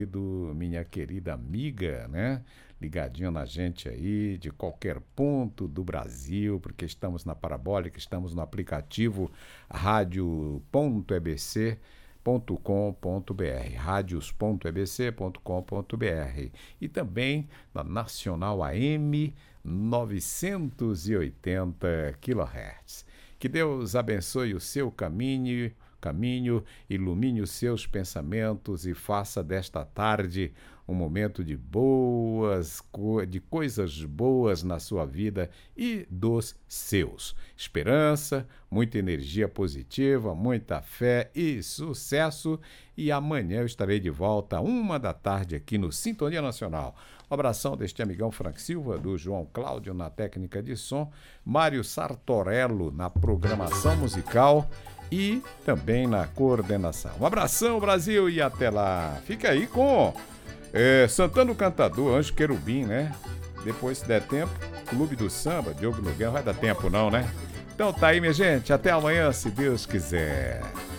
minha querida amiga, né? Ligadinho na gente aí, de qualquer ponto do Brasil, porque estamos na Parabólica, estamos no aplicativo radio.ebc.com.br, radios.ebc.com.br e também na Nacional AM 980 kHz. Que Deus abençoe o seu caminho, ilumine os seus pensamentos e faça desta tarde um momento de coisas boas na sua vida e dos seus. Esperança, muita energia positiva, muita fé e sucesso. E amanhã eu estarei de volta às 13h aqui no Sintonia Nacional. Um abração deste amigão Frank Silva, do João Cláudio na técnica de som, Mário Sartorello na programação musical e também na coordenação. Um abração, Brasil, e até lá. Fica aí com Santana o Cantador, Anjo Querubim, né? Depois, se der tempo, Clube do Samba, Diogo Nogueira, não vai dar tempo não, né? Então tá aí, minha gente. Até amanhã, se Deus quiser.